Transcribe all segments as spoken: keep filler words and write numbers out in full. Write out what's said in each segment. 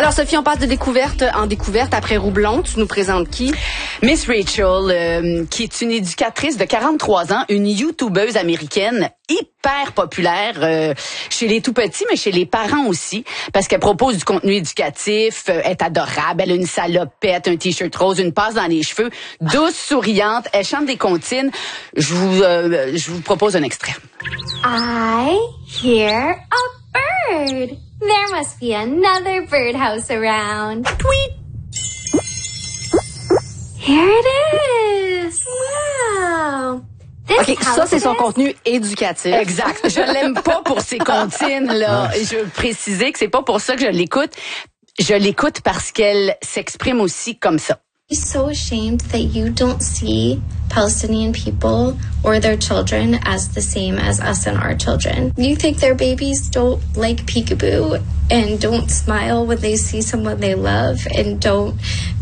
Alors, Sophie, on passe de découverte en découverte. Après Roublon, tu nous présentes qui? Miss Rachel, euh, qui est une éducatrice de quarante-trois ans, une YouTubeuse américaine hyper populaire euh, chez les tout-petits, mais chez les parents aussi, parce qu'elle propose du contenu éducatif, euh, est adorable, elle a une salopette, un t-shirt rose, une passe dans les cheveux, douce, souriante, elle chante des comptines. Je vous, euh, je vous propose un extrait. I hear a bird. There must be another birdhouse around. Tweet! Here it is. Wow. OK, ça, c'est son contenu éducatif. Exact. Je l'aime pas pour ses comptines, là. Et je veux préciser que c'est pas pour ça que je l'écoute. Je l'écoute parce qu'elle s'exprime aussi comme ça. I'm so ashamed that you don't see Palestinian people or their children as the same as us and our children. You think their babies don't like peekaboo and don't smile when they see someone they love and don't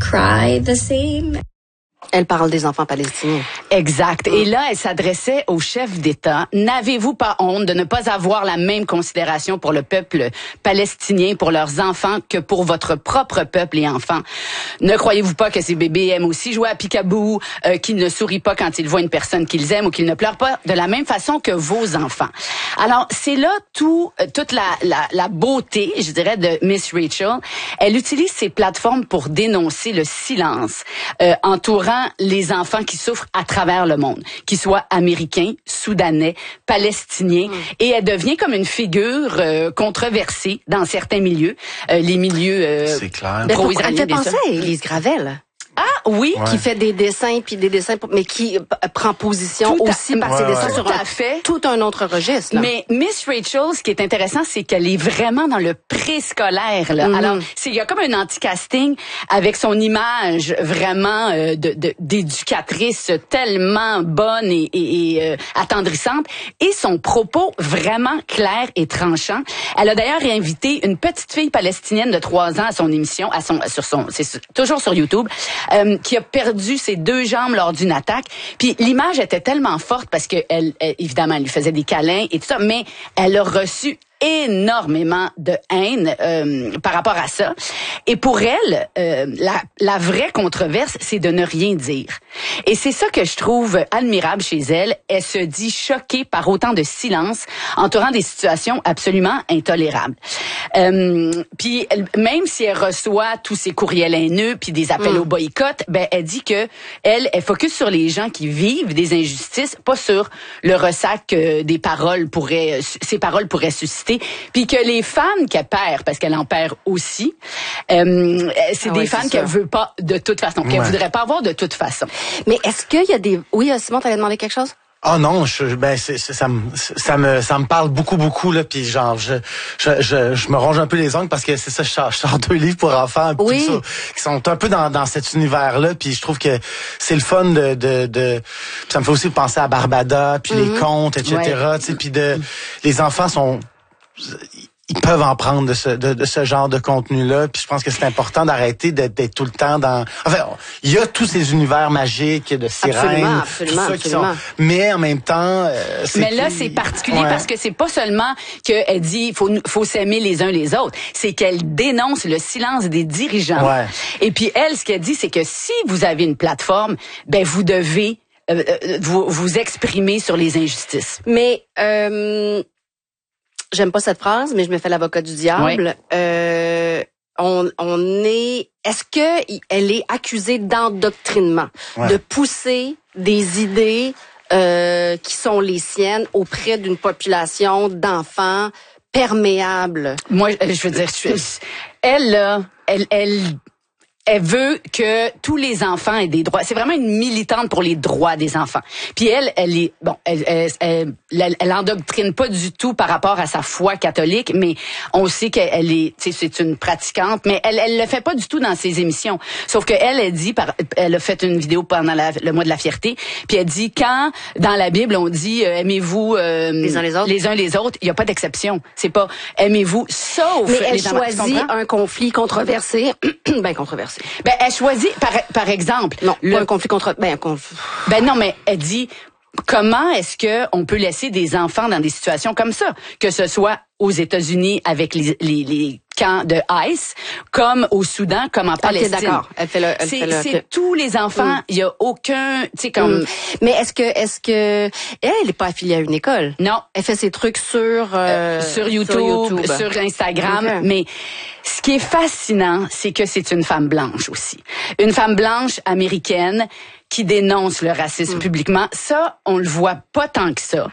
cry the same? Elle parle des enfants palestiniens. Exact. Et là, elle s'adressait au chef d'État. N'avez-vous pas honte de ne pas avoir la même considération pour le peuple palestinien, pour leurs enfants, que pour votre propre peuple et enfants? Ne croyez-vous pas que ces bébés aiment aussi jouer à peekaboo, euh, qu'ils ne sourient pas quand ils voient une personne qu'ils aiment ou qu'ils ne pleurent pas de la même façon que vos enfants? Alors, c'est là tout, euh, toute la, la, la beauté, je dirais, de Miss Rachel. Elle utilise ces plateformes pour dénoncer le silence euh, entourant les enfants qui souffrent à travers le monde, qu'ils soient américains, soudanais, palestiniens, mmh. et elle devient comme une figure euh, controversée dans certains milieux, euh, les milieux euh, pro-israéliens. Elle fait penser à Élise Gravel. Ah oui, ouais. Qui fait des dessins puis des dessins, mais qui euh, prend position tout aussi à, par ses ouais, dessins ouais. sur un, fait. tout un autre registre. Là. Mais Miss Rachel, ce qui est intéressant, c'est qu'elle est vraiment dans le préscolaire. Là. Mm-hmm. Alors, c'est il y a comme un anti-casting avec son image vraiment euh, de, de d'éducatrice tellement bonne et, et, et euh, attendrissante, et son propos vraiment clair et tranchant. Elle a d'ailleurs invité une petite fille palestinienne de trois ans à son émission, à son sur son, c'est toujours sur YouTube. Euh, qui a perdu ses deux jambes lors d'une attaque. Puis l'image était tellement forte parce que elle, elle, évidemment, elle lui faisait des câlins et tout ça, mais elle a reçu énormément de haine euh, par rapport à ça. Et pour elle, euh, la, la vraie controverse, c'est de ne rien dire. Et c'est ça que je trouve admirable chez elle. Elle se dit choquée par autant de silence entourant des situations absolument intolérables. Euh, puis elle, même si elle reçoit tous ces courriels haineux puis des appels mmh. au boycott, ben elle dit que elle, elle focus sur les gens qui vivent des injustices, pas sur le ressac que des paroles pourraient, ces paroles pourraient susciter. Puis que les fans qu'elle perd, parce qu'elle en perd aussi, euh, c'est ah des oui, fans qu'elle veut pas de toute façon, qu'elle ouais. voudrait pas avoir de toute façon. Mais est-ce qu'il y a des... Oui, Simon, t'allais demander quelque chose? Oh non, je, ben c'est, c'est, ça me ça me ça me parle beaucoup beaucoup là, puis genre je, je je je me ronge un peu les ongles parce que c'est ça, je sors, je sors deux livres pour enfants, oui. tout ça, qui sont un peu dans dans cet univers là, puis je trouve que c'est le fun de de, de ça me fait aussi penser à Barbada, puis mm-hmm. les contes, et cetera. Ouais. Tu sais, puis de les enfants sont ils peuvent en prendre de ce de, de ce genre de contenu-là. Puis je pense que c'est important d'arrêter d'être, d'être tout le temps dans... Enfin, il y a tous ces univers magiques de sirènes, absolument, absolument, tout ça absolument. qui sont... Mais en même temps... Euh, c'est mais là, qui... c'est particulier ouais. parce que c'est pas seulement qu'elle dit il faut, faut s'aimer les uns les autres. C'est qu'elle dénonce le silence des dirigeants. Ouais. Et puis elle, ce qu'elle dit, c'est que si vous avez une plateforme, ben vous devez euh, vous, vous exprimer sur les injustices. Mais... Euh... J'aime pas cette phrase, mais je me fais l'avocat du diable. Oui. Euh, on, on est. Est-ce que elle est accusée d'endoctrinement, ouais. de pousser des idées euh, qui sont les siennes auprès d'une population d'enfants perméables? Moi, je veux dire, je, elle là, elle, elle. Elle veut que tous les enfants aient des droits. C'est vraiment une militante pour les droits des enfants. Puis elle, elle est bon, elle, elle, elle, elle, elle endoctrine pas du tout par rapport à sa foi catholique, mais on sait qu'elle est, tu sais, c'est une pratiquante, mais elle, elle le fait pas du tout dans ses émissions. Sauf que elle, elle dit, par, elle a fait une vidéo pendant la, le mois de la fierté, puis elle dit quand dans la Bible on dit euh, aimez-vous euh, les uns les autres, les uns les autres, il y a pas d'exception. C'est pas aimez-vous sauf. Mais elle les choisit un conflit controversé, ben controversé. Ben, elle choisit, par, par exemple... Non, le, pas un conflit contre... Ben, un conf... ben non, mais elle dit, comment est-ce que on peut laisser des enfants dans des situations comme ça? Que ce soit aux États-Unis avec les, les, les camps de ICE, comme au Soudan, comme en Palestine. Ok, d'accord. Elle fait le, elle c'est, fait le, c'est okay. tous les enfants. Il mm. y a aucun, tu sais, comme. Mm. Mais est-ce que, est-ce que elle, elle est pas affiliée à une école? Non. Elle fait ses trucs sur euh, euh, sur, YouTube, sur YouTube, sur Instagram, okay. mais. Ce qui est fascinant, c'est que c'est une femme blanche aussi. Une femme blanche américaine qui dénonce le racisme mm. publiquement. Ça, on le voit pas tant que ça.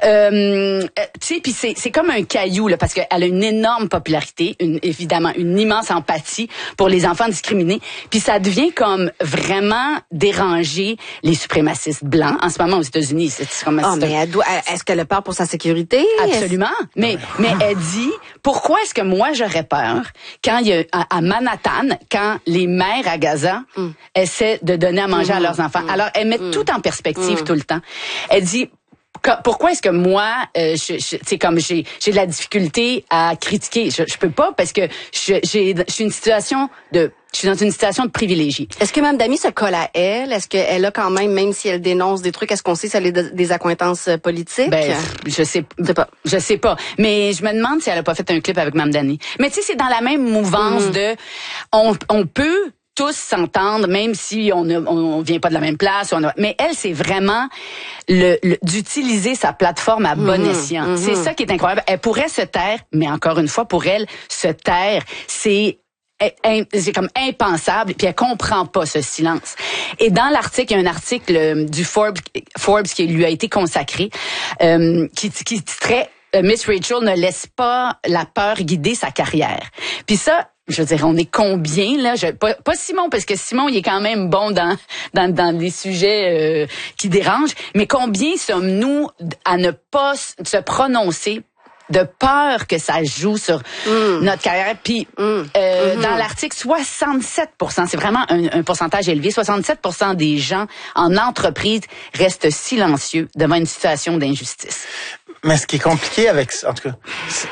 Euh, tu sais, puis c'est, c'est comme un caillou, là, parce qu'elle a une énorme popularité, une, évidemment, une immense empathie pour les enfants discriminés. Puis ça devient comme vraiment déranger les suprémacistes blancs. En ce moment, aux États-Unis, c'est, c'est comme... Oh, mais elle doit, est-ce qu'elle a peur pour sa sécurité? Absolument. Mais, mais elle dit, pourquoi est-ce que moi, j'aurais peur quand il y a, à, à Manhattan, quand les mères à Gaza mm. essaient de donner à manger mm. à leurs enfants. Mm. Alors, elle met mm. tout en perspective mm. tout le temps. Elle dit, pourquoi est-ce que moi, euh, je, je, c'est comme j'ai, j'ai de la difficulté à critiquer. Je, je peux pas parce que je, j'ai, je suis une situation de, je suis dans une situation de privilégié. Est-ce que Mme Dami se colle à elle? Est-ce qu'elle a quand même, même si elle dénonce des trucs, est-ce qu'on sait si elle a des accointances politiques? Ben, je sais, je sais pas. Je sais pas. Mais je me demande si elle a pas fait un clip avec Mme Dami. Mais tu sais, c'est dans la même mouvance mm. de, on, on peut tous s'entendre, même si on ne on vient pas de la même place. On a, mais elle, c'est vraiment le, le d'utiliser sa plateforme à bon mmh, escient. Mmh. C'est ça qui est incroyable. Elle pourrait se taire, mais encore une fois, pour elle, se taire, c'est c'est comme impensable, puis elle comprend pas ce silence. Et dans l'article, il y a un article du Forbes, Forbes qui lui a été consacré, euh, qui, qui titrait « Miss Rachel ne laisse pas la peur guider sa carrière ». Puis ça, je veux dire, on est combien là je, pas, pas Simon, parce que Simon, il est quand même bon dans dans, dans des sujets euh, qui dérangent, mais combien sommes-nous à ne pas se prononcer de peur que ça joue sur mm. notre carrière. Puis mm. euh, mm-hmm. dans l'article, soixante-sept pour cent, c'est vraiment un, un pourcentage élevé, soixante-sept pour cent des gens en entreprise restent silencieux devant une situation d'injustice. Mais ce qui est compliqué avec, en tout cas,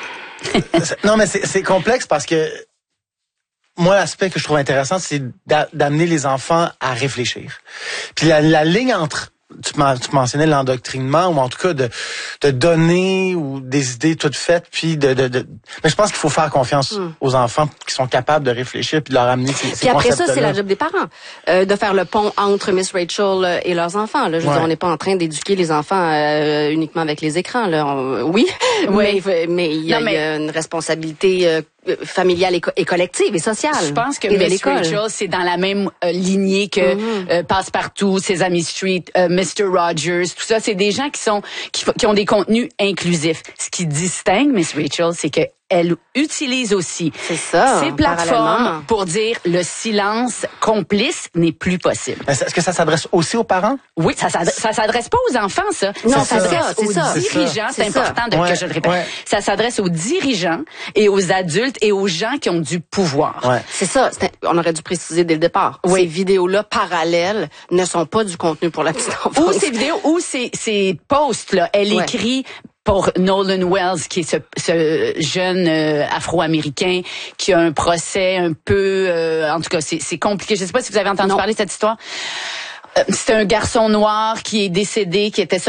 c'est, c'est, non mais c'est, c'est complexe parce que moi, l'aspect que je trouve intéressant, c'est d'a, d'amener les enfants à réfléchir. Puis la, la ligne entre Tu, tu mentionnais l'endoctrinement, ou en tout cas de, de donner ou des idées toutes faites, puis de, de, de... mais je pense qu'il faut faire confiance mm. aux enfants qui sont capables de réfléchir puis de leur amener ces, ces puis après concepts-là. Ça, c'est la job des parents, euh, de faire le pont entre Miss Rachel et leurs enfants. Là, je veux ouais. dire, on n'est pas en train d'éduquer les enfants euh, uniquement avec les écrans. Là, on, oui, oui, mais mais il y, mais... y a une responsabilité euh, familiale et, co- et collective et sociale. Je pense que Miss Rachel, c'est dans la même euh, lignée que mm-hmm. euh, Passepartout, Sesame Street, euh, mister Rogers, tout ça. C'est des gens qui sont qui, qui ont des contenus inclusifs. Ce qui distingue Miss Rachel, c'est que elle utilise aussi c'est ça, ces plateformes pour dire le silence complice n'est plus possible. Est-ce que ça s'adresse aussi aux parents? Oui, ça s'adresse, ça s'adresse pas aux enfants, ça. Non, ça s'adresse ça, aux ça. dirigeants. C'est, c'est important de, ouais, que je le répète. Ouais. Ça s'adresse aux dirigeants et aux adultes et aux gens qui ont du pouvoir. Ouais. C'est ça. C'est, on aurait dû préciser dès le départ. Oui. Ces vidéos-là parallèles ne sont pas du contenu pour la petite enfance. Ou ces vidéos, ou ces, ces posts-là. Elle ouais. écrit pour Nolan Wells, qui est ce, ce jeune euh, Afro-Américain qui a un procès un peu... Euh, en tout cas, c'est, c'est compliqué. Je ne sais pas si vous avez entendu non. parler de cette histoire. Euh, c'est un garçon noir qui est décédé, qui était